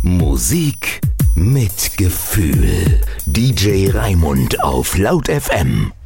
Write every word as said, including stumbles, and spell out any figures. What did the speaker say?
Musik mit Gefühl. D J Raimund auf Laut F M.